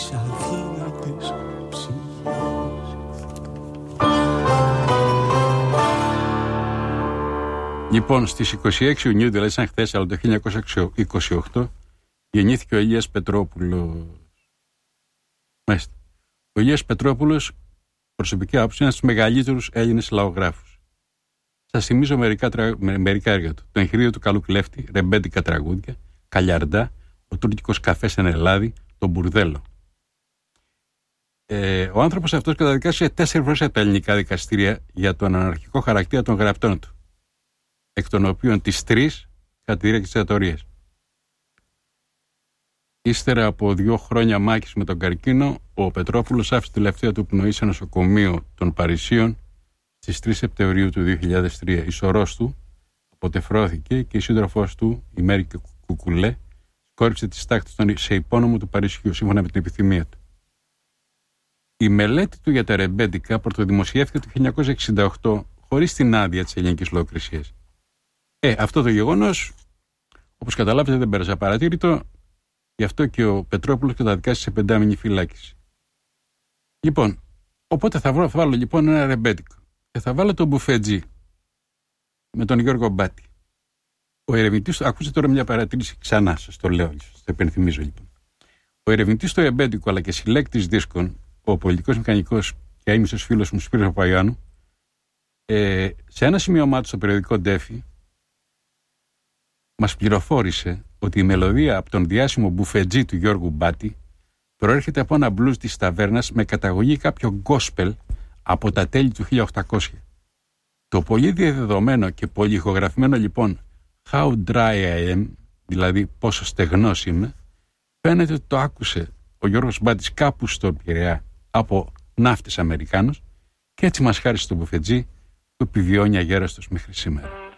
της αδύνατης ψυχής. Λοιπόν, στις 26 Ιουνίου, δηλαδή σαν χθες, αλλά το 1928, γεννήθηκε ο Ηλίας Πετρόπουλος. Μάλιστα. Ο Ηλίας Πετρόπουλος, προσωπική άποψη, είναι ένας στους μεγαλύτερους Έλληνες λαογράφους. Σας θυμίζω μερικά έργα του. Το εγχειρίδιο του καλού κλέφτη, ρεμπέντικα τραγούδια, Καλιαρντά, ο τουρκικός καφές εν Ελλάδη, το Μπουρδέλο. Ο άνθρωπος αυτός καταδικάστηκε 4 φορές από τα ελληνικά δικαστήρια για τον αναρχικό χαρακτήρα των γραπτών του, εκ των οποίων τις 3 κατά τη διάρκεια της δικτατορίας. Ύστερα από 2 χρόνια μάχης με τον καρκίνο, ο Πετρόπουλος άφησε τη τελευταία του πνοή σε νοσοκομείο των Παρισίων στις 3 Σεπτεμβρίου του 2003. Η σωρός του αποτεφρώθηκε και η σύντροφός του, η Μέρη Κουκουλέ, σκόρυψε τις τάχτες σε υπόνομο του Παρισιού, σύμφωνα με την επιθυμία του. Η μελέτη του για τα ρεμπέντικα πρωτοδημοσιεύθηκε το 1968 χωρίς την άδεια της ελληνικής λογοκρισίας. Αυτό το γεγονός, όπως καταλάβετε, δεν πέρασε απαρατήρητο, γι' αυτό και ο Πετρόπουλος καταδικάστηκε σε 5μηνη φυλάκιση. Λοιπόν, οπότε θα βάλω λοιπόν ένα ρεμπέντικο και θα βάλω τον Μπουφετζή με τον Γιώργο Μπάτη. Ο ερευνητής, ακούστε τώρα μια παρατήρηση ξανά, σας το λέω, σας το υπενθυμίζω λοιπόν. Ο ερευνητής του ρεμπέντικου αλλά και συλλέκτης δίσκων, ο πολιτικός μηχανικός και αείμνηστος φίλος μου Σπύρος Παπαγιάννου, σε ένα σημείωμά του στο περιοδικό Ντέφι, μας πληροφόρησε ότι η μελωδία από τον διάσημο Μπουφετζή του Γιώργου Μπάτη προέρχεται από ένα μπλουζ της ταβέρνας με καταγωγή κάποιο γκόσπελ από τα τέλη του 1800. Το πολύ διαδεδομένο και πολύ ηχογραφημένο λοιπόν How Dry I Am, δηλαδή πόσο στεγνός είμαι, φαίνεται ότι το άκουσε ο Γιώργος Μπάτης κάπου στο Πειραιά από ναύτες Αμερικάνους και έτσι μας χάρισε τον Μπουφετζή που επιβιώνει αγέραστος μέχρι σήμερα.